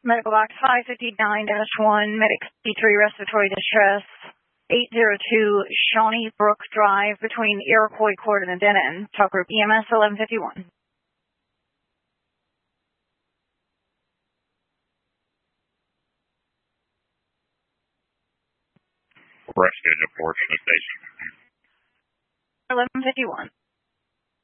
Medical box 559-1, medic C3 respiratory distress, 802 Shawnee Brook Drive between Iroquois Court and Denton. Talk group EMS 1151. Rest schedule for Station. 1151.